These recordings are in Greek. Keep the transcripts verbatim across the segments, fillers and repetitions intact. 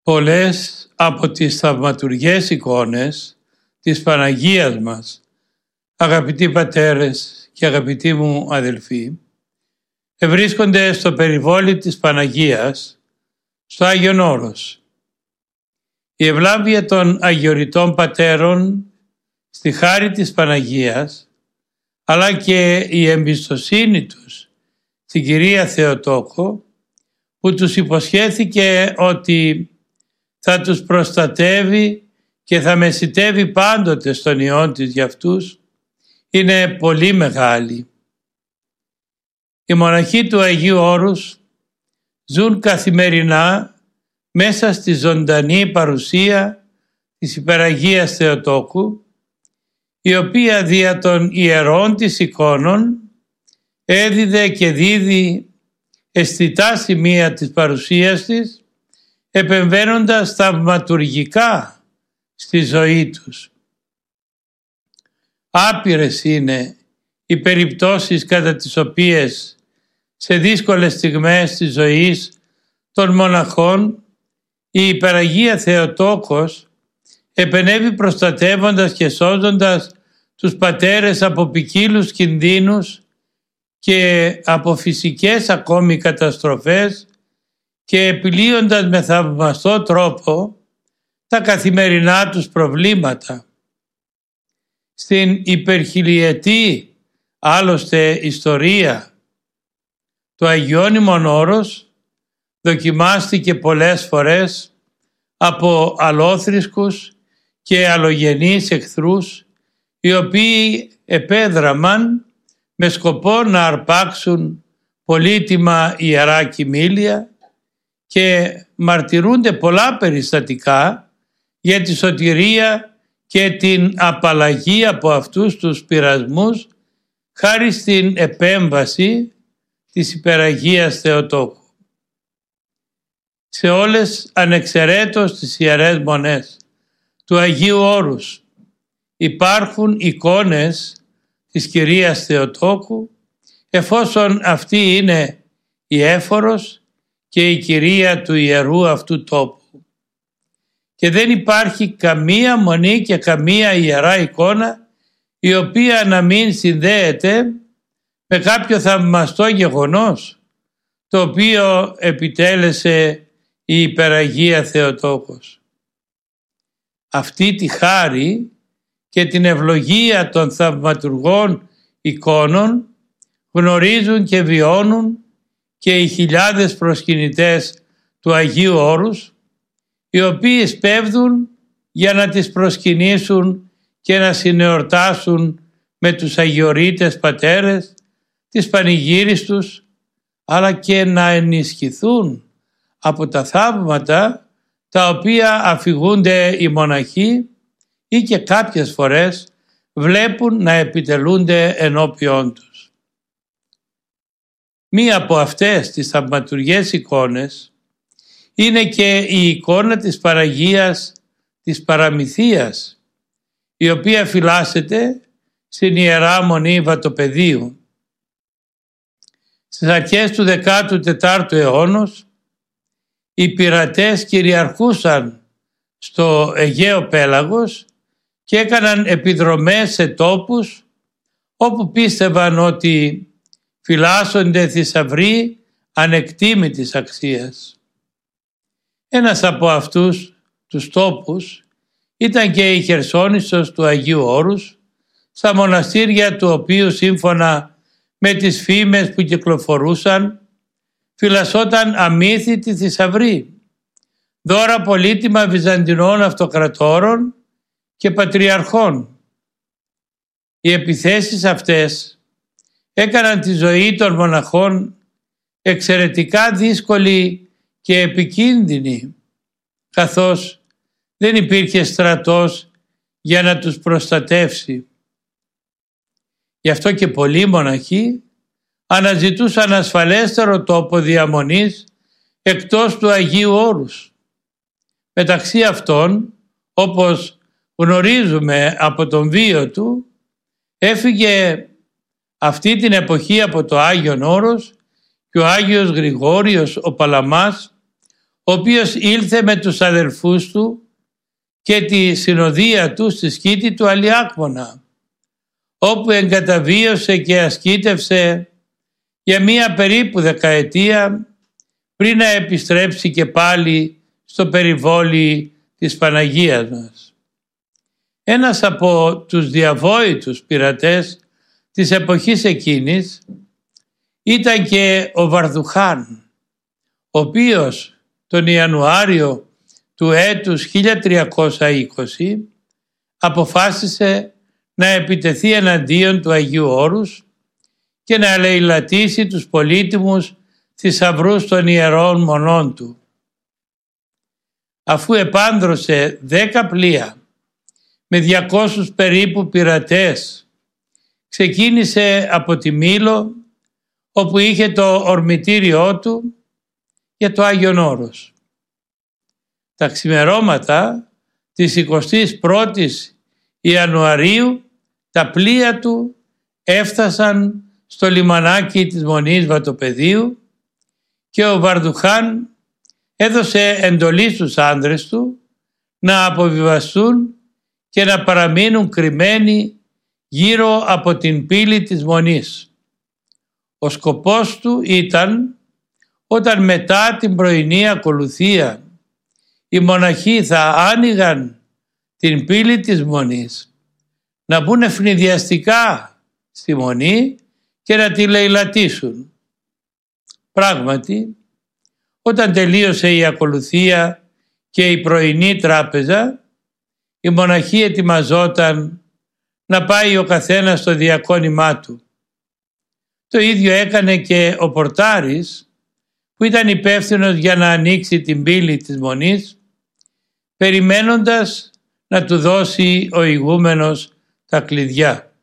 Πολλές από τις θαυματουργές εικόνες της Παναγίας μας, αγαπητοί πατέρες και αγαπητοί μου αδελφοί, ευρίσκονται στο περιβόλι της Παναγίας, στο Άγιον Όρος. Η ευλάβεια των αγιοριτών πατέρων στη χάρη της Παναγίας, αλλά και η εμπιστοσύνη τους στην Κυρία Θεοτόκο, που τους υποσχέθηκε ότι θα τους προστατεύει και θα μεσιτεύει πάντοτε στον Υιόν της για αυτούς, είναι πολύ μεγάλη. Οι μοναχοί του Αγίου Όρους ζουν καθημερινά μέσα στη ζωντανή παρουσία της Υπεραγίας Θεοτόκου, η οποία δια των ιερών της εικόνων έδιδε και δίδει αισθητά σημεία της παρουσίας της, επεμβαίνοντας θαυματουργικά στη ζωή τους. Άπειρες είναι οι περιπτώσεις κατά τις οποίες σε δύσκολες στιγμές της ζωής των μοναχών η Υπεραγία Θεοτόκος επενεύει προστατεύοντας και σώζοντας τους πατέρες από ποικίλους κινδύνους και από φυσικές ακόμη καταστροφές και επιλύοντας με θαυμαστό τρόπο τα καθημερινά τους προβλήματα. Στην υπερχιλιετή άλλωστε ιστορία του Αγιώνυμον Όρος δοκιμάστηκε πολλές φορές από αλόθρησκους και αλλογενείς εχθρούς, οι οποίοι επέδραμαν με σκοπό να αρπάξουν πολύτιμα ιερά κοιμήλια και μαρτυρούνται πολλά περιστατικά για τη σωτηρία και την απαλλαγή από αυτούς τους πειρασμούς χάρη στην επέμβαση της Υπεραγίας Θεοτόκου. Σε όλες ανεξαιρέτως τις ιερές μονές του Αγίου Όρους υπάρχουν εικόνες της Κυρίας Θεοτόκου, εφόσον αυτή είναι η έφορος και η Κυρία του ιερού αυτού τόπου. Και δεν υπάρχει καμία μονή και καμία ιερά εικόνα η οποία να μην συνδέεται με κάποιο θαυμαστό γεγονός το οποίο επιτέλεσε η Υπεραγία Θεοτόκος. Αυτή τη χάρη και την ευλογία των θαυματουργών εικόνων γνωρίζουν και βιώνουν και οι χιλιάδες προσκυνητές του Αγίου Όρους, οι οποίοι σπέβδουν για να τις προσκυνήσουν και να συνεορτάσουν με τους αγιορείτες πατέρες τις πανηγύρις τους, αλλά και να ενισχυθούν από τα θαύματα τα οποία αφηγούνται οι μοναχοί ή και κάποιες φορές βλέπουν να επιτελούνται ενώπιόν τους. Μία από αυτές τις θαυματουργές εικόνες είναι και η εικόνα της Παναγίας της Παραμυθίας, η οποία φυλάσσεται στην Ιερά Μονή Βατοπεδίου. Στις αρχές του δεκάτου τετάρτου αιώνος οι πειρατές κυριαρχούσαν στο Αιγαίο Πέλαγος και έκαναν επιδρομές σε τόπους όπου πίστευαν ότι φυλάσσονται θησαυροί ανεκτήμητης αξίας. Ένας από αυτούς τους τόπους ήταν και η Χερσόνησος του Αγίου Όρους, στα μοναστήρια του οποίου σύμφωνα με τις φήμες που κυκλοφορούσαν φυλασσόταν αμύθιτη θησαυροί, δώρα πολύτιμα βυζαντινών αυτοκρατόρων και πατριαρχών. Οι επιθέσεις αυτές έκαναν τη ζωή των μοναχών εξαιρετικά δύσκολη και επικίνδυνη, καθώς δεν υπήρχε στρατός για να τους προστατεύσει. Γι' αυτό και πολλοί μοναχοί αναζητούσαν ασφαλέστερο τόπο διαμονής εκτός του Αγίου Όρους. Μεταξύ αυτών, όπως γνωρίζουμε από τον βίο του, έφυγε αυτή την εποχή από το Άγιον Όρος και ο Άγιος Γρηγόριος ο Παλαμάς, ο οποίος ήλθε με τους αδελφούς του και τη συνοδεία του στη σκήτη του Αλιάκμονα, όπου εγκαταβίωσε και ασκήτευσε για μία περίπου δεκαετία πριν να επιστρέψει και πάλι στο περιβόλι της Παναγίας μας. Ένας από τους διαβόητους πειρατές της εποχής εκείνης ήταν και ο Βαρδουχάν, ο οποίος τον Ιανουάριο του έτους χίλια τριακόσια είκοσι αποφάσισε να επιτεθεί εναντίον του Αγίου Όρους και να λαιλατήσει τους πολύτιμους θησαυρούς των ιερών μονών του. Αφού επάνδρωσε δέκα πλοία με διακόσιους περίπου πειρατές, ξεκίνησε από τη Μήλο, όπου είχε το ορμητήριό του για το Άγιον Όρος. Τα ξημερώματα της εικοστής πρώτης Ιανουαρίου τα πλοία του έφτασαν στο λιμανάκι της Μονής Βατοπεδίου και ο Βαρδουχάν έδωσε εντολή στους άνδρες του να αποβιβαστούν και να παραμείνουν κρυμμένοι γύρω από την πύλη της Μονής. Ο σκοπός του ήταν, όταν μετά την πρωινή ακολουθία οι μοναχοί θα άνοιγαν την πύλη της Μονής, να μπουν ευνηδιαστικά στη Μονή και να τη λαιλατήσουν. Πράγματι, όταν τελείωσε η ακολουθία και η πρωινή τράπεζα, οι μοναχοί ετοιμαζόταν να πάει ο καθένας στο διακόνημά του. Το ίδιο έκανε και ο πορτάρης, που ήταν υπεύθυνος για να ανοίξει την πύλη της Μονής, περιμένοντας να του δώσει ο ηγούμενος τα κλειδιά.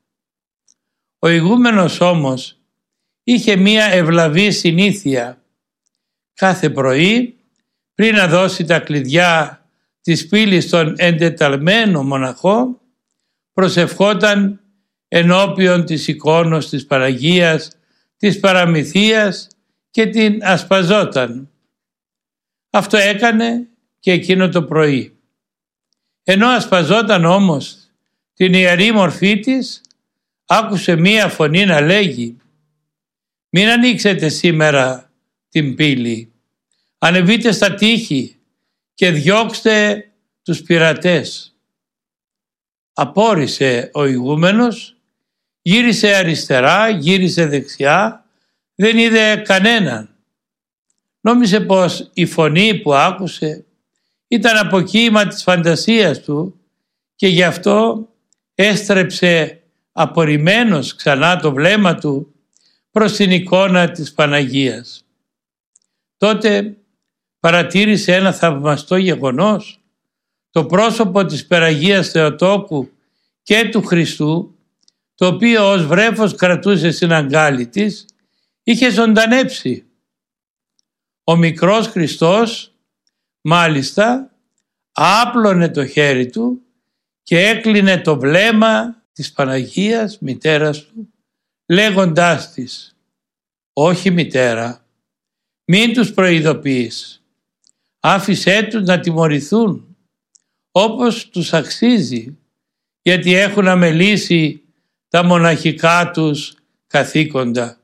Ο ηγούμενος όμως είχε μία ευλαβή συνήθεια. Κάθε πρωί, πριν να δώσει τα κλειδιά της πύλης στον εντεταλμένο μοναχό, προσευχόταν ενώπιον της εικόνος της Παναγίας, της παραμυθίας και την ασπαζόταν. Αυτό έκανε και εκείνο το πρωί. Ενώ ασπαζόταν όμως την ιερή μορφή της, άκουσε μία φωνή να λέγει «Μην ανοίξετε σήμερα την πύλη, ανεβείτε στα τείχη και διώξτε τους πειρατές». Απόρρισε ο ηγούμενος, γύρισε αριστερά, γύρισε δεξιά, δεν είδε κανέναν. Νόμισε πως η φωνή που άκουσε ήταν αποκοίημα της φαντασίας του και γι' αυτό έστρεψε απορριμμένος ξανά το βλέμμα του προς την εικόνα της Παναγίας. Τότε παρατήρησε ένα θαυμαστό γεγονός. Το πρόσωπο της Περαγίας Θεοτόκου και του Χριστού, το οποίο ως βρέφος κρατούσε στην αγκάλη της, είχε ζωντανέψει. Ο μικρός Χριστός μάλιστα άπλωνε το χέρι του και έκλεινε το βλέμμα της Παναγίας μητέρας του, λέγοντάς της «Όχι μητέρα, μην τους προειδοποιείς, άφησέ τους να τιμωρηθούν όπως τους αξίζει, γιατί έχουν αμελήσει τα μοναχικά τους καθήκοντα».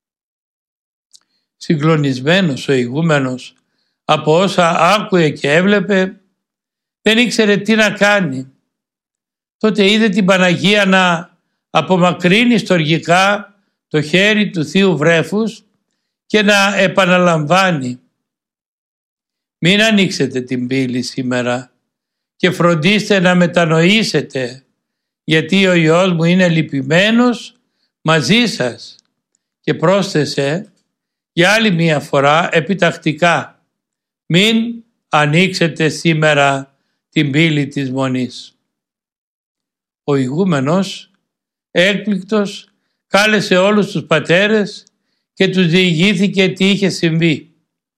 Συγκλονισμένος ο ηγούμενος από όσα άκουε και έβλεπε, δεν ήξερε τι να κάνει. Τότε είδε την Παναγία να απομακρύνει στοργικά το χέρι του Θείου Βρέφους και να επαναλαμβάνει «Μην ανοίξετε την πύλη σήμερα και φροντίστε να μετανοήσετε, γιατί ο Υιός μου είναι λυπημένος μαζί σας». Και πρόσθεσε για άλλη μία φορά επιτακτικά «Μην ανοίξετε σήμερα την πύλη της Μονής». Ο ηγούμενος, έκπληκτος, κάλεσε όλους τους πατέρες και τους διηγήθηκε τι είχε συμβεί.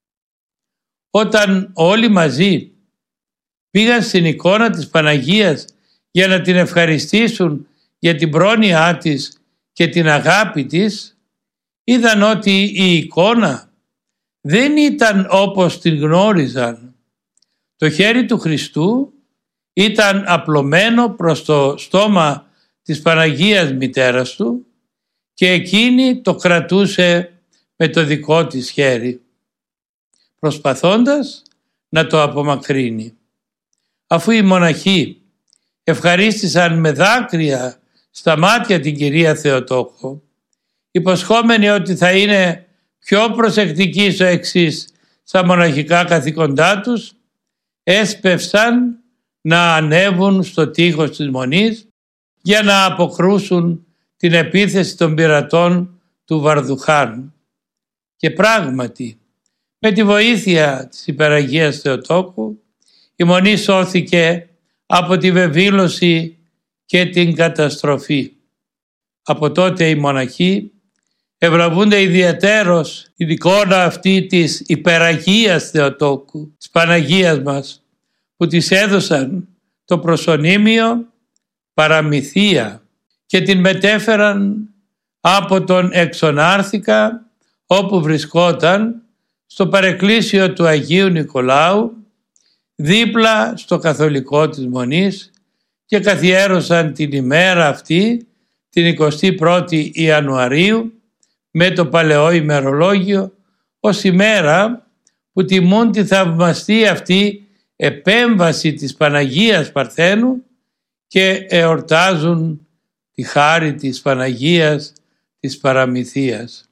Όταν όλοι μαζί πήγαν στην εικόνα της Παναγίας για να την ευχαριστήσουν για την πρόνοιά της και την αγάπη της, είδαν ότι η εικόνα δεν ήταν όπως την γνώριζαν. Το χέρι του Χριστού ήταν απλωμένο προς το στόμα της Παναγίας Μητέρας του και εκείνη το κρατούσε με το δικό της χέρι, προσπαθώντας να το απομακρύνει. Αφού οι μοναχοί ευχαρίστησαν με δάκρυα στα μάτια την Κυρία Θεοτόκο, υποσχόμενοι ότι θα είναι πιο προσεκτικοί στο εξής στα μοναχικά καθήκοντά τους, έσπευσαν να ανέβουν στο τείχος της Μονής για να αποκρούσουν την επίθεση των πειρατών του Βαρδουχάν. Και πράγματι, με τη βοήθεια της Υπεραγίας Θεοτόκου, η Μονή σώθηκε από τη βεβήλωση και την καταστροφή. Από τότε οι μοναχοί ευλαβούνται ιδιαιτέρως η εικόνα αυτή της Υπεραγίας Θεοτόκου, της Παναγίας μας, που της έδωσαν το προσωνύμιο Παραμυθία και την μετέφεραν από τον Εξονάρθηκα, όπου βρισκόταν στο παρεκκλήσιο του Αγίου Νικολάου, δίπλα στο καθολικό της Μονής, και καθιέρωσαν την ημέρα αυτή, την εικοστή πρώτη Ιανουαρίου, με το παλαιό ημερολόγιο, ως ημέρα που τιμούν τη θαυμαστή αυτή επέμβαση της Παναγίας Παρθένου και εορτάζουν τη χάρη της Παναγίας της Παραμυθίας.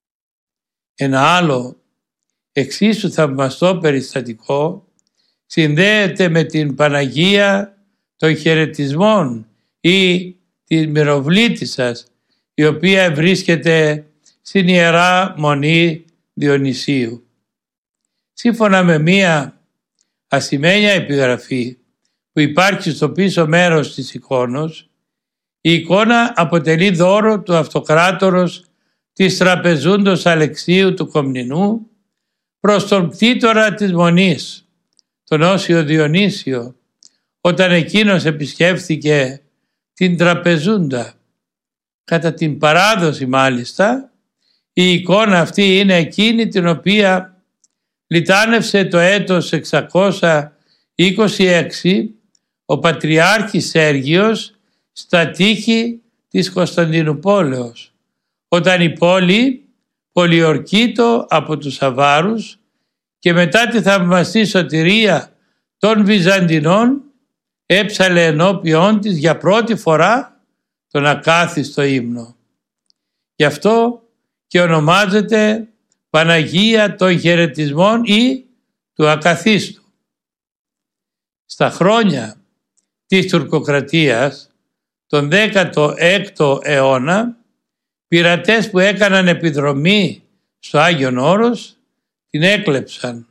Ένα άλλο εξίσου θαυμαστό περιστατικό συνδέεται με την Παναγία των Χαιρετισμών ή της Μυροβλήτισσας, η οποία βρίσκεται στην Ιερά Μονή Διονυσίου. Σύμφωνα με μία ασημένια επιγραφή που υπάρχει στο πίσω μέρος της εικόνος, η εικόνα αποτελεί δώρο του αυτοκράτορος της τραπεζούντος Αλεξίου του Κομνηνού προς τον κτήτορα της Μονής, τον Όσιο Διονύσιο, όταν εκείνος επισκέφθηκε την τραπεζούντα. Κατά την παράδοση μάλιστα, η εικόνα αυτή είναι εκείνη την οποία λιτάνευσε το έτος εξακόσια είκοσι έξι ο Πατριάρχης Σέργιος στα τείχη της Κωνσταντινουπόλεως, όταν η πόλη πολιορκείτο από τους Αβάρους και μετά τη θαυμαστή σωτηρία των Βυζαντινών έψαλε ενώπιον της για πρώτη φορά τον ακάθιστο ύμνο. Γι' αυτό και ονομάζεται Παναγία των Χαιρετισμών ή του Ακαθίστου. Στα χρόνια της τουρκοκρατίας, τον δέκατο έκτο αιώνα, πειρατές που έκαναν επιδρομή στο Άγιον Όρος την έκλεψαν.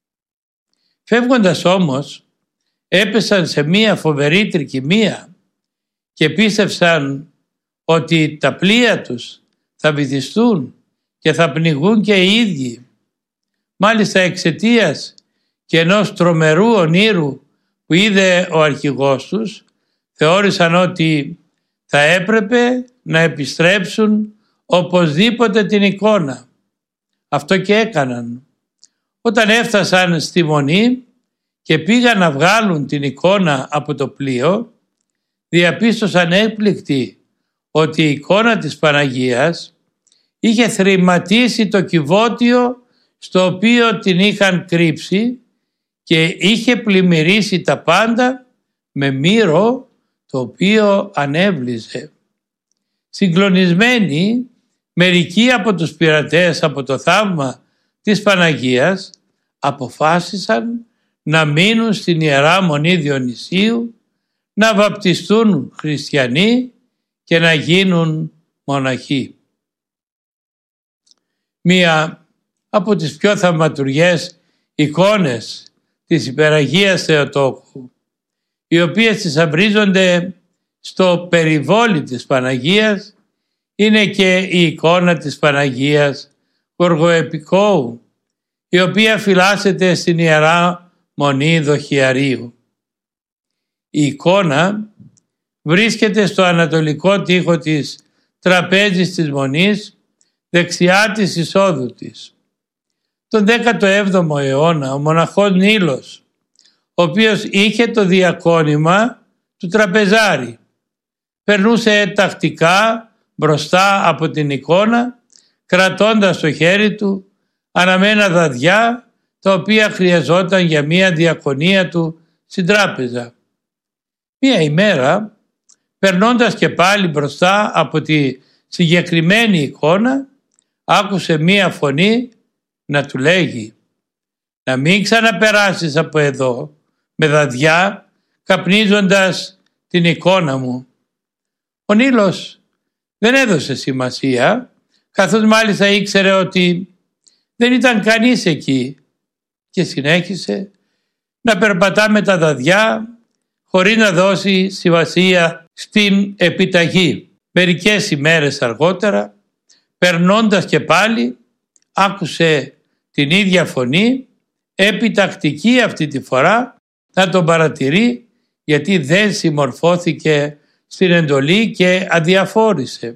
Φεύγοντας όμως, έπεσαν σε μία φοβερή τρικυμία και πίστευσαν ότι τα πλοία τους θα βυθιστούν και θα πνιγούν και οι ίδιοι. Μάλιστα εξαιτίας και ενός τρομερού ονείρου που είδε ο αρχηγός τους, θεώρησαν ότι θα έπρεπε να επιστρέψουν οπωσδήποτε την εικόνα. Αυτό και έκαναν. Όταν έφτασαν στη Μονή και πήγαν να βγάλουν την εικόνα από το πλοίο, διαπίστωσαν έκπληκτοι ότι η εικόνα της Παναγίας είχε θρηματίσει το κυβότιο στο οποίο την είχαν κρύψει και είχε πλημμυρίσει τα πάντα με μύρο το οποίο ανέβλυζε. Συγκλονισμένοι, μερικοί από τους πειρατές από το θαύμα της Παναγίας αποφάσισαν να μείνουν στην Ιερά Μονή Διονυσίου, να βαπτιστούν χριστιανοί και να γίνουν μοναχοί. Μία από τις πιο θαυματουργές εικόνες της Υπεραγίας Θεοτόκου, οι οποίες θησαυρίζονται στο περιβόλι της Παναγίας, είναι και η εικόνα της Παναγίας Γοργοεπικόου, η οποία φυλάσσεται στην Ιερά Μονή Δοχιαρίου. Η εικόνα βρίσκεται στο ανατολικό τοίχο της τραπέζης της Μονής, δεξιά της εισόδου της. Τον δέκατο έβδομο αιώνα ο μοναχός Νήλος, ο οποίος είχε το διακόνημα του τραπεζάρη, περνούσε τακτικά μπροστά από την εικόνα, κρατώντας στο χέρι του αναμένα δαδιά, τα οποία χρειαζόταν για μία διακονία του στην τράπεζα. Μία ημέρα, περνώντας και πάλι μπροστά από τη συγκεκριμένη εικόνα, άκουσε μία φωνή να του λέγει «Να μην ξαναπεράσεις από εδώ με δαδιά, καπνίζοντας την εικόνα μου». Ο Νήλος δεν έδωσε σημασία, καθώς μάλιστα ήξερε ότι δεν ήταν κανείς εκεί, και συνέχισε να περπατά με τα δαδιά χωρίς να δώσει σημασία στην επιταγή. Μερικές ημέρες αργότερα, περνώντας και πάλι, άκουσε την ίδια φωνή, επιτακτική αυτή τη φορά, να τον παρατηρεί, γιατί δεν συμμορφώθηκε στην εντολή και αδιαφόρησε.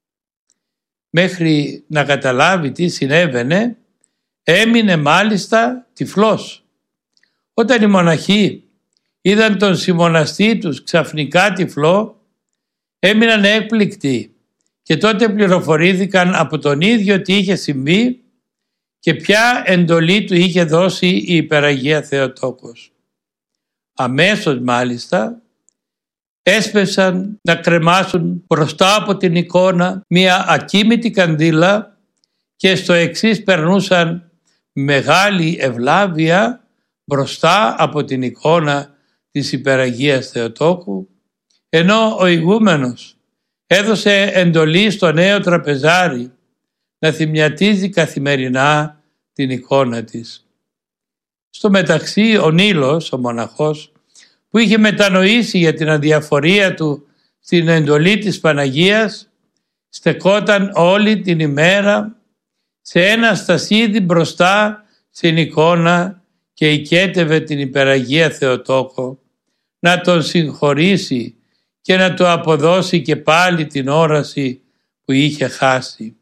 Μέχρι να καταλάβει τι συνέβαινε, έμεινε μάλιστα τυφλός. Όταν οι μοναχοί είδαν τον συμμοναστή τους ξαφνικά τυφλό, έμειναν έκπληκτοι και τότε πληροφορήθηκαν από τον ίδιο τι είχε συμβεί και ποια εντολή του είχε δώσει η Υπεραγία Θεοτόκος. Αμέσως μάλιστα έσπευσαν να κρεμάσουν μπροστά από την εικόνα μία ακίμητη κανδύλα και στο εξής περνούσαν μεγάλη ευλάβεια μπροστά από την εικόνα της Υπεραγίας Θεοτόκου, ενώ ο ηγούμενος έδωσε εντολή στο νέο τραπεζάρι να θυμιατίζει καθημερινά την εικόνα της. Στο μεταξύ ο Νήλος, ο μοναχός, που είχε μετανοήσει για την αδιαφορία του στην εντολή της Παναγίας, στεκόταν όλη την ημέρα σε ένα στασίδι μπροστά στην εικόνα και οικέτευε την Υπεραγία Θεοτόκο να τον συγχωρήσει και να του αποδώσει και πάλι την όραση που είχε χάσει.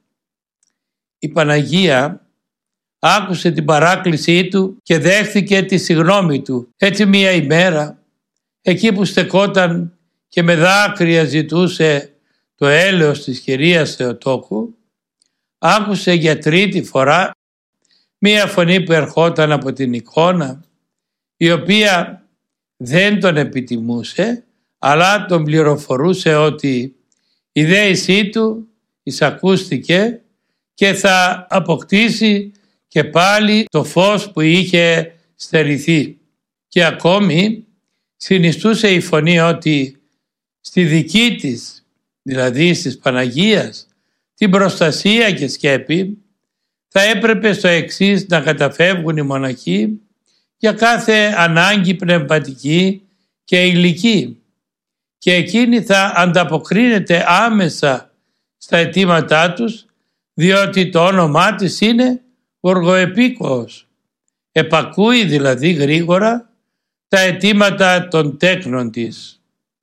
Η Παναγία άκουσε την παράκλησή του και δέχθηκε τη συγγνώμη του. Έτσι μία ημέρα, εκεί που στεκόταν και με δάκρυα ζητούσε το έλεος της Κυρίας Θεοτόκου, άκουσε για τρίτη φορά μία φωνή που ερχόταν από την εικόνα, η οποία δεν τον επιτιμούσε, αλλά τον πληροφορούσε ότι η δέησή του εισακούστηκε και θα αποκτήσει και πάλι το φως που είχε στερηθεί. Και ακόμη συνιστούσε η φωνή ότι στη δική της, δηλαδή της Παναγίας, την προστασία και σκέπη, θα έπρεπε στο εξής να καταφεύγουν οι μοναχοί για κάθε ανάγκη πνευματική και υλική, και εκείνη θα ανταποκρίνεται άμεσα στα αιτήματά τους, διότι το όνομά της είναι Γοργοεπίκοος. Επακούει δηλαδή γρήγορα τα αιτήματα των τέκνων της.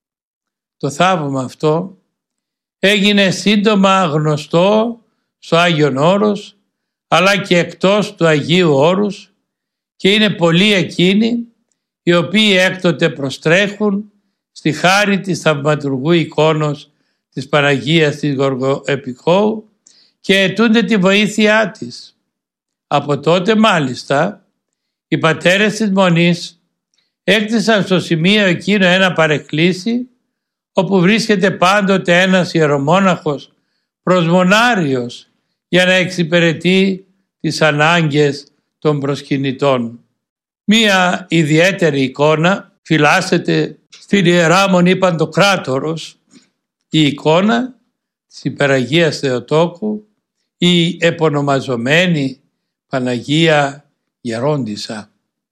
Το θαύμα αυτό έγινε σύντομα γνωστό στο Άγιον Όρος, αλλά και εκτός του Αγίου Όρους, και είναι πολλοί εκείνοι οι οποίοι έκτοτε προστρέχουν στη χάρη της θαυματουργού εικόνος της Παναγίας της Γοργοεπικόου και αιτούνται τη βοήθειά της. Από τότε μάλιστα οι πατέρες της Μονής έκτισαν στο σημείο εκείνο ένα παρεκκλήσι, όπου βρίσκεται πάντοτε ένας ιερομόναχος προσμονάριος για να εξυπηρετεί τις ανάγκες των προσκυνητών. Μία ιδιαίτερη εικόνα φυλάσσεται στην Ιερά Μονή Παντοκράτορος, η εικόνα της Υπεραγίας Θεοτόκου, η επωνομαζομένη Παναγία Γερόντισσα.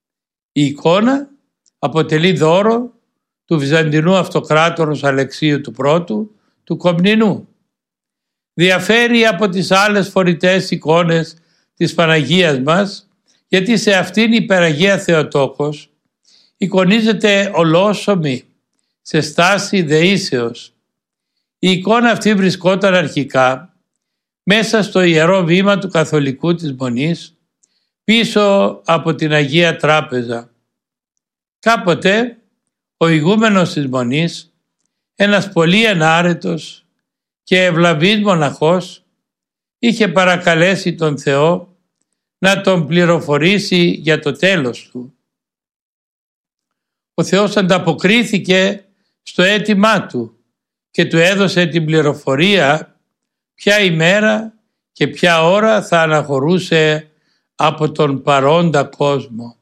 Η εικόνα αποτελεί δώρο του Βυζαντινού Αυτοκράτορος Αλεξίου του Πρώτου του Κομνηνού. Διαφέρει από τις άλλες φορητές εικόνες της Παναγίας μας, γιατί σε αυτήν η Υπεραγία Θεοτόκος εικονίζεται ολόσωμη σε στάση δεήσεως. Η εικόνα αυτή βρισκόταν αρχικά μέσα στο Ιερό Βήμα του Καθολικού της Μονής, πίσω από την Αγία Τράπεζα. Κάποτε ο ηγούμενος της Μονής, ένας πολύ ενάρετος και ευλαβής μοναχός, είχε παρακαλέσει τον Θεό να τον πληροφορήσει για το τέλος του. Ο Θεός ανταποκρίθηκε στο αίτημά του και του έδωσε την πληροφορία ποια ημέρα και ποια ώρα θα αναχωρούσε από τον παρόντα κόσμο.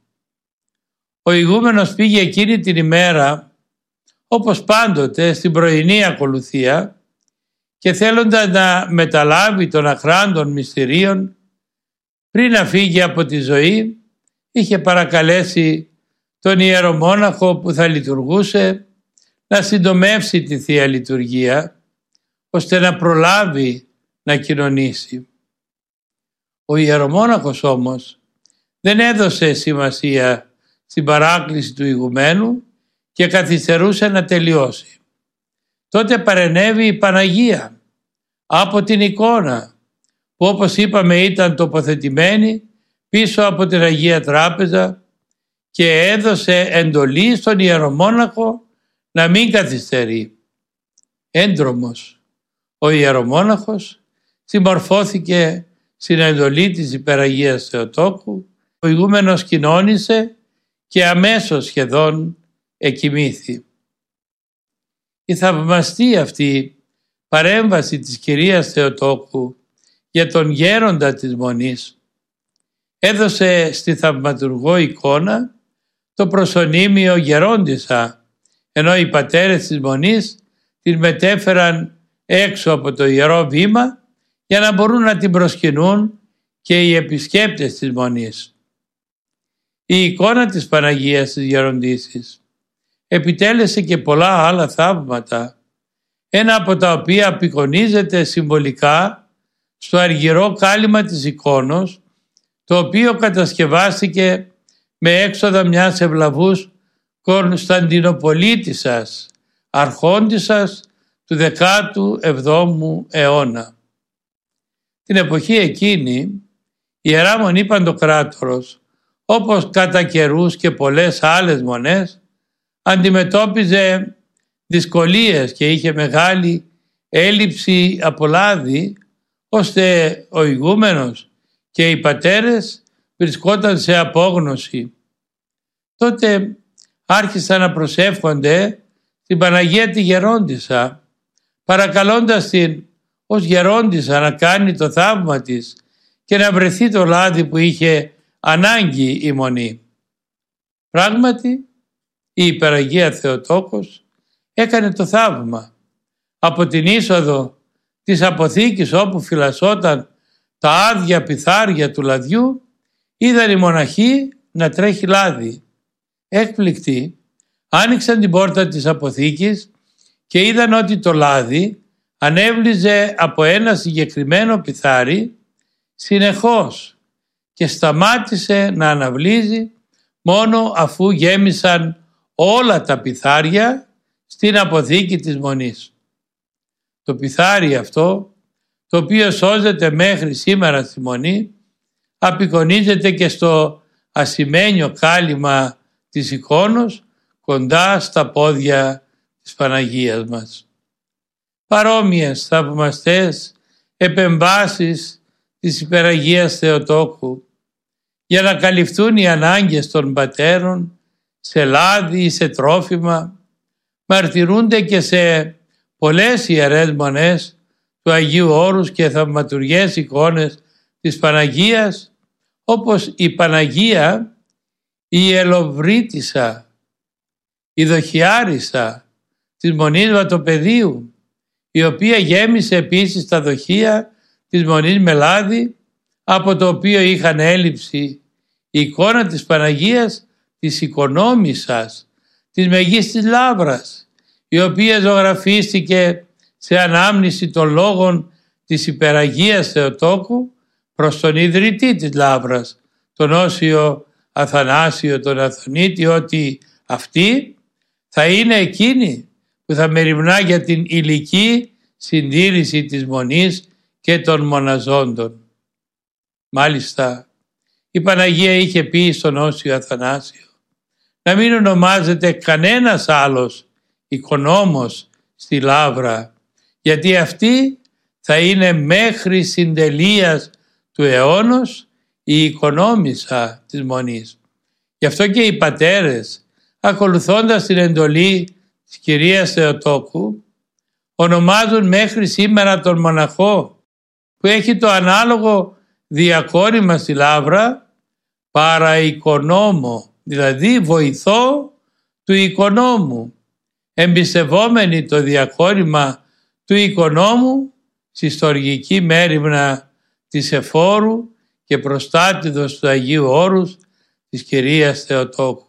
Ο ηγούμενος πήγε εκείνη την ημέρα, όπως πάντοτε, στην πρωινή ακολουθία και θέλοντας να μεταλάβει των αχράντων μυστηρίων, πριν να φύγει από τη ζωή, είχε παρακαλέσει τον ιερομόναχο που θα λειτουργούσε να συντομεύσει τη Θεία Λειτουργία, ώστε να προλάβει να κοινωνήσει. Ο ιερομόναχος όμως δεν έδωσε σημασία στην παράκληση του ηγουμένου και καθυστερούσε να τελειώσει. Τότε παρενέβη η Παναγία από την εικόνα που, όπως είπαμε, ήταν τοποθετημένη πίσω από την Αγία Τράπεζα και έδωσε εντολή στον ιερομόναχο να μην καθυστερεί. Έντρομος ο ιερομόναχος συμμορφώθηκε στην εντολή της Υπεραγίας Θεοτόκου, ο ηγούμενος κοινώνησε και αμέσως σχεδόν εκοιμήθη. Η θαυμαστή αυτή παρέμβαση της Κυρίας Θεοτόκου για τον γέροντα της Μονής έδωσε στη θαυματουργό εικόνα το προσωνύμιο γερόντισσα, ενώ οι πατέρες της Μονής την μετέφεραν έξω από το Ιερό Βήμα για να μπορούν να την προσκυνούν και οι επισκέπτες της Μονής. Η εικόνα της Παναγίας της Γεροντίσης επιτέλεσε και πολλά άλλα θαύματα, ένα από τα οποία απεικονίζεται συμβολικά στο αργυρό κάλυμα της εικόνος, το οποίο κατασκευάστηκε με έξοδα μιας ευλαβούς Κωνσταντινοπολίτισσας, αρχόντισσας του δέκατου εβδόμου αιώνα. Την εποχή εκείνη η Ιερά Μονή Παντοκράτορος, όπως κατά καιρούς και πολλές άλλες μονές, αντιμετώπιζε δυσκολίες και είχε μεγάλη έλλειψη από λάδι, ώστε ο ηγούμενος και οι πατέρες βρισκόταν σε απόγνωση. Τότε άρχισαν να προσεύχονται την Παναγία τη Γερόντισσα, παρακαλώντας την ως γερόντισσα να κάνει το θαύμα της και να βρεθεί το λάδι που είχε ανάγκη η Μονή. Πράγματι, η Υπεραγία Θεοτόκος έκανε το θαύμα. Από την είσοδο της αποθήκης όπου φυλασσόταν τα άδεια πιθάρια του λαδιού, είδαν οι μοναχοί να τρέχει λάδι. Έκπληκτοι, άνοιξαν την πόρτα της αποθήκης και είδαν ότι το λάδι ανέβλυζε από ένα συγκεκριμένο πιθάρι συνεχώς και σταμάτησε να αναβλύζει μόνο αφού γέμισαν όλα τα πιθάρια στην αποθήκη της Μονής. Το πιθάρι αυτό, το οποίο σώζεται μέχρι σήμερα στη Μονή, απεικονίζεται και στο ασημένιο κάλυμα της εικόνος κοντά στα πόδια της Παναγίας μας. Παρόμοιες θαυμαστές επεμβάσεις της Υπεραγίας Θεοτόκου για να καλυφθούν οι ανάγκες των πατέρων σε λάδι ή σε τρόφιμα μαρτυρούνται και σε πολλές ιερές μονές του Αγίου Όρους και θαυματουργές εικόνες της Παναγίας, όπως η Παναγία, η Ελοβρίτισσα, η Δοχιάρισσα της Μονής Βατοπεδίου, η οποία γέμισε επίσης τα δοχεία της Μονής με λάδι, από το οποίο είχαν έλλειψη. Η εικόνα της Παναγίας της Οικονόμισσας, της Μεγίστης Λαύρας, η οποία ζωγραφίστηκε σε ανάμνηση των λόγων της Υπεραγίας Θεοτόκου προς τον ιδρυτή της Λαύρας, τον Όσιο Αθανάσιο τον Αθωνίτη, ότι αυτή θα είναι εκείνη που θα μεριμνά για την υλική συντήρηση της Μονής και των μοναζόντων. Μάλιστα, η Παναγία είχε πει στον Όσιο Αθανάσιο να μην ονομάζεται κανένας άλλος οικονόμος στη Λαύρα, γιατί αυτή θα είναι μέχρι συντελείας του αιώνος η οικονόμισσα της Μονής. Γι' αυτό και οι πατέρες, ακολουθώντας την εντολή της Κυρίας Θεοτόκου, ονομάζουν μέχρι σήμερα τον μοναχό που έχει το ανάλογο διακόρημα στη Λαύρα παραοικονόμο, δηλαδή βοηθό του οικονόμου, εμπιστευόμενοι το διακόρημα του οικονόμου στη στοργική μέριμνα της εφόρου και προστάτηδος του Αγίου Όρους της Κυρίας Θεοτόκου.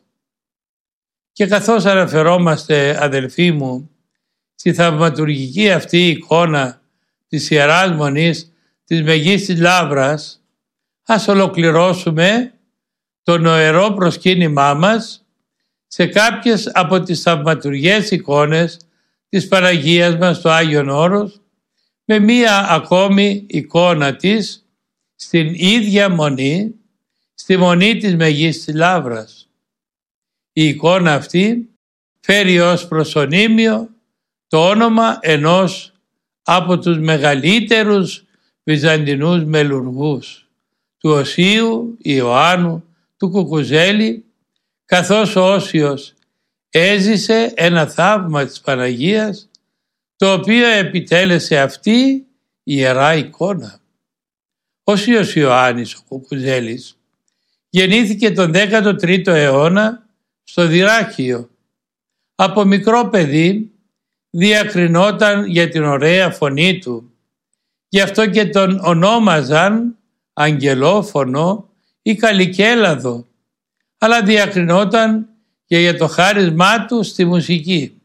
Και καθώς αναφερόμαστε, αδελφοί μου, στη θαυματουργική αυτή εικόνα της Ιεράς Μονής της Μεγίστης Λαύρας, ας ολοκληρώσουμε το νοερό προσκύνημά μας σε κάποιες από τις θαυματουργές εικόνες της Παναγίας μας στο Άγιον Όρος, με μία ακόμη εικόνα της στην ίδια Μονή, στη Μονή της Μεγίστης Λαύρας. Η εικόνα αυτή φέρει ως προσωνύμιο το όνομα ενός από τους μεγαλύτερους βυζαντινούς μελουργούς, του Οσίου Ιωάννου του Κουκουζέλη, καθώς ο Όσιος έζησε ένα θαύμα της Παναγίας, το οποίο επιτέλεσε αυτή η Ιερά εικόνα. Όσιος Ιωάννης ο Κουκουζέλης γεννήθηκε τον δέκατο τρίτο αιώνα στο Δυράκιο. Από μικρό παιδί διακρινόταν για την ωραία φωνή του, γι' αυτό και τον ονόμαζαν αγγελόφωνο ή καλικέλαδο, αλλά διακρινόταν και για το χάρισμά του στη μουσική.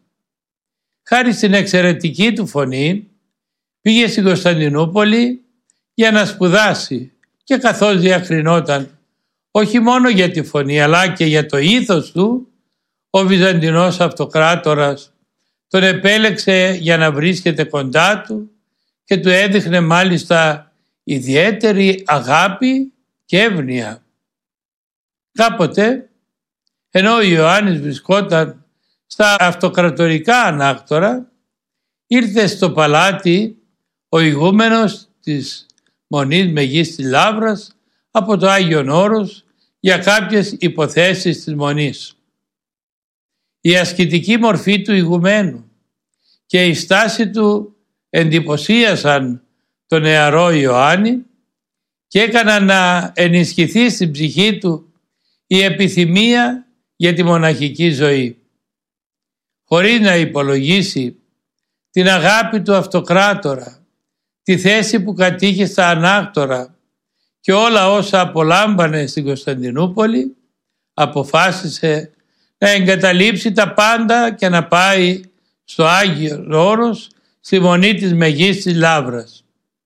Χάρη στην εξαιρετική του φωνή πήγε στην Κωνσταντινούπολη για να σπουδάσει και καθώς διακρινόταν όχι μόνο για τη φωνή αλλά και για το ήθος του, ο Βυζαντινός Αυτοκράτορας τον επέλεξε για να βρίσκεται κοντά του και του έδειχνε μάλιστα ιδιαίτερη αγάπη και εύνοια. Κάποτε, ενώ ο Ιωάννης βρισκόταν στα αυτοκρατορικά ανάκτορα, ήρθε στο παλάτι ο ηγούμενος της Μονής Μεγίστης Λαύρας από το Άγιον Όρος για κάποιες υποθέσεις της Μονής. Η ασκητική μορφή του ηγουμένου και η στάση του εντυπωσίασαν τον νεαρό Ιωάννη και έκαναν να ενισχυθεί στην ψυχή του η επιθυμία για τη μοναχική ζωή. Χωρίς να υπολογίσει την αγάπη του αυτοκράτορα, τη θέση που κατήχε στα ανάκτορα και όλα όσα απολάμβανε στην Κωνσταντινούπολη, αποφάσισε να εγκαταλείψει τα πάντα και να πάει στο Άγιο Όρος, στη Μονή της Μεγίστης Λαύρας.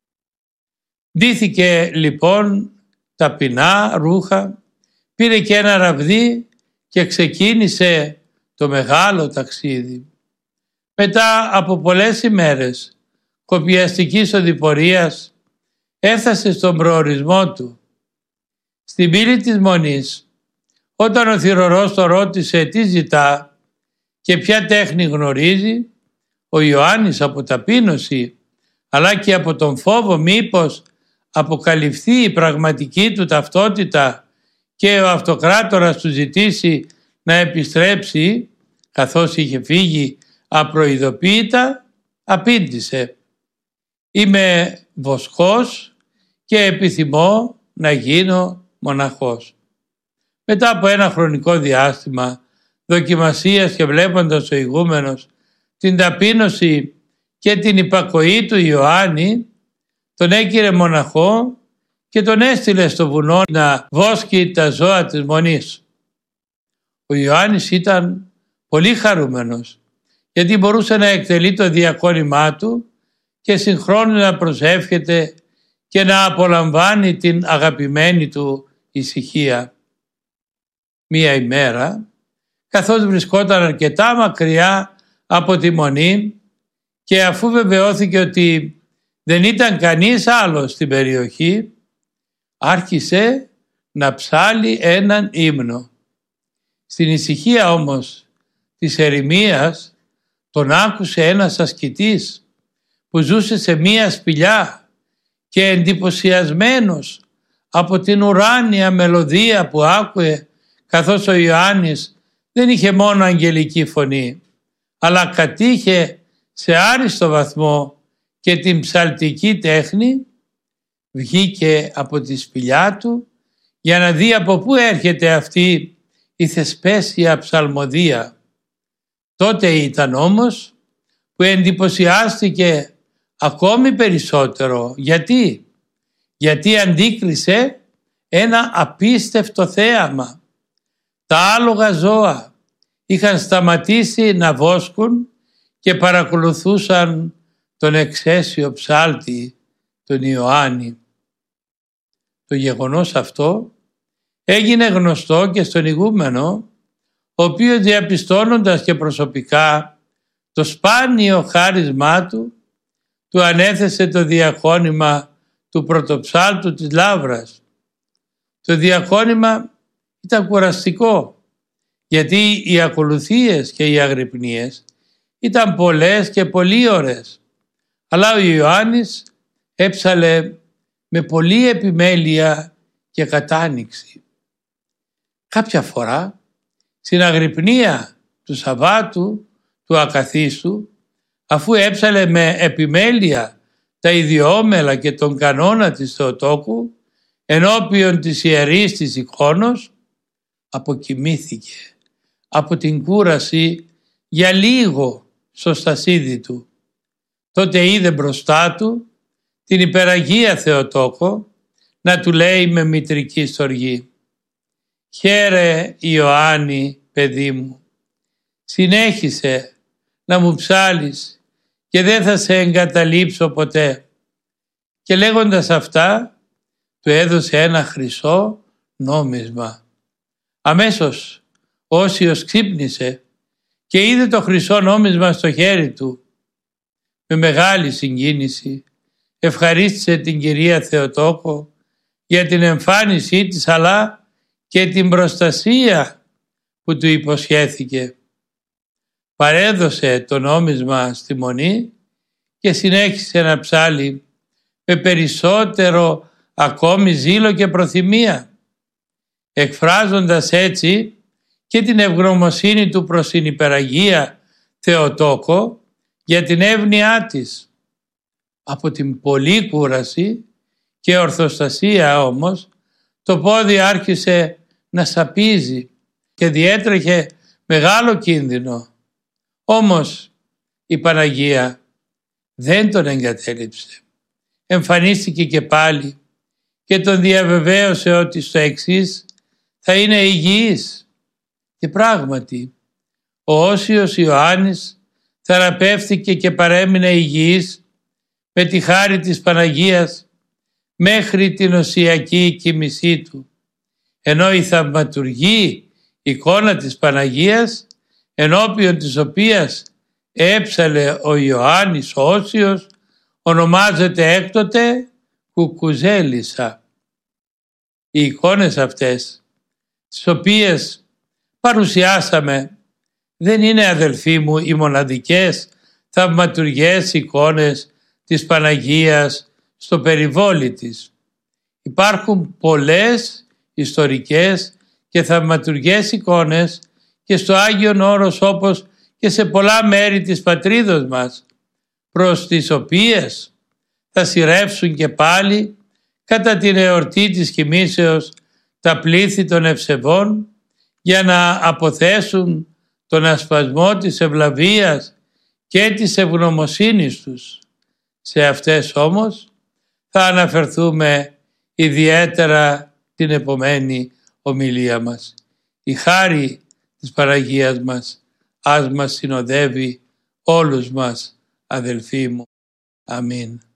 Ντύθηκε λοιπόν ταπεινά ρούχα, πήρε και ένα ραβδί και ξεκίνησε το μεγάλο ταξίδι. Μετά από πολλές ημέρες κοπιαστικής οδηπορίας έφτασε στον προορισμό του. Στην πύλη της Μονής, όταν ο θυρωρός το ρώτησε τι ζητά και ποια τέχνη γνωρίζει, ο Ιωάννης από ταπείνωση αλλά και από τον φόβο μήπως αποκαλυφθεί η πραγματική του ταυτότητα και ο αυτοκράτορας του ζητήσει να επιστρέψει, καθώς είχε φύγει απροειδοποίητα, απήντησε: «Είμαι βοσκός και επιθυμώ να γίνω μοναχός». Μετά από ένα χρονικό διάστημα δοκιμασίας και βλέποντας ο ηγούμενος την ταπείνωση και την υπακοή του Ιωάννη, τον έκυρε μοναχό και τον έστειλε στο βουνό να βόσκει τα ζώα της Μονής. Ο Ιωάννης ήταν πολύ χαρούμενος, γιατί μπορούσε να εκτελεί το διακόνημά του και συγχρόνως να προσεύχεται και να απολαμβάνει την αγαπημένη του ησυχία. Μία ημέρα, καθώς βρισκόταν αρκετά μακριά από τη Μονή και αφού βεβαιώθηκε ότι δεν ήταν κανείς άλλος στην περιοχή, άρχισε να ψάλει έναν ύμνο. Στην ησυχία όμως της ερημίας τον άκουσε ένας ασκητής που ζούσε σε μία σπηλιά και εντυπωσιασμένος από την ουράνια μελωδία που άκουε, καθώς ο Ιωάννης δεν είχε μόνο αγγελική φωνή, αλλά κατήχε σε άριστο βαθμό και την ψαλτική τέχνη, βγήκε από τη σπηλιά του για να δει από πού έρχεται αυτή η θεσπέσια ψαλμοδία. Τότε ήταν όμως που εντυπωσιάστηκε ακόμη περισσότερο. Γιατί? Γιατί αντίκρισε ένα απίστευτο θέαμα. Τα άλογα ζώα είχαν σταματήσει να βόσκουν και παρακολουθούσαν τον εξαίσιο ψάλτη, τον Ιωάννη. Το γεγονός αυτό έγινε γνωστό και στον ηγούμενο, ο οποίος διαπιστώνοντας και προσωπικά το σπάνιο χάρισμά του, του ανέθεσε το διαχώνημα του πρωτοψάλτου της Λαύρας. Το διαχώνημα ήταν κουραστικό, γιατί οι ακολουθίες και οι αγρυπνίες ήταν πολλές και πολύ ωραίες, αλλά ο Ιωάννης έψαλε με πολλή επιμέλεια και κατάνοιξη. Κάποια φορά, στην αγρυπνία του Σαββάτου του Ακαθίστου, αφού έψαλε με επιμέλεια τα ιδιόμελα και τον κανόνα της Θεοτόκου ενώπιον της ιερής της εικόνος, αποκοιμήθηκε από την κούραση για λίγο στο στασίδι του. Τότε είδε μπροστά του την υπεραγία Θεοτόκο να του λέει με μητρική στοργή: «Χαίρε Ιωάννη, παιδί μου, συνέχισε να μου ψάλεις και δεν θα σε εγκαταλείψω ποτέ». Και λέγοντας αυτά του έδωσε ένα χρυσό νόμισμα. Αμέσως ο Όσιος ξύπνησε και είδε το χρυσό νόμισμα στο χέρι του. Με μεγάλη συγκίνηση ευχαρίστησε την Κυρία Θεοτόκο για την εμφάνισή της, αλλά και την προστασία που του υποσχέθηκε. Παρέδωσε το νόμισμα στη Μονή και συνέχισε να ψάλει με περισσότερο ακόμη ζήλο και προθυμία, εκφράζοντας έτσι και την ευγνωμοσύνη του προς την υπεραγία Θεοτόκο για την εύνοιά της. Από την πολλή κούραση και ορθοστασία όμως το πόδι άρχισε να σαπίζει και διέτρεχε μεγάλο κίνδυνο. Όμως η Παναγία δεν τον εγκατέλειψε. Εμφανίστηκε και πάλι και τον διαβεβαίωσε ότι στο εξής θα είναι υγιής. Και πράγματι ο Όσιος Ιωάννης θεραπεύτηκε και παρέμεινε υγιής με τη χάρη της Παναγίας μέχρι την οσιακή κοιμησή του, ενώ η θαυματουργή εικόνα της Παναγίας, ενώπιον της οποίας έψαλε ο Ιωάννης ο Όσιος, ονομάζεται έκτοτε Κουκουζέλισσα. Οι εικόνες αυτές, τις οποίες παρουσιάσαμε, δεν είναι, αδελφοί μου, οι μοναδικές θαυματουργές εικόνες της Παναγίας στο περιβόλι της. Υπάρχουν πολλές ιστορικές και θαυματουργές εικόνες και στο Άγιον Όρος, όπως και σε πολλά μέρη της πατρίδος μας, προς τις οποίες θα σειρεύσουν και πάλι κατά την εορτή της κοιμήσεως τα πλήθη των ευσεβών για να αποθέσουν τον ασπασμό της ευλαβίας και της ευγνωμοσύνης τους. Σε αυτές όμως θα αναφερθούμε ιδιαίτερα την επομένη ομιλία μας. Η χάρη της Παναγίας μας ας μας συνοδεύει όλους μας, αδελφοί μου. Αμήν.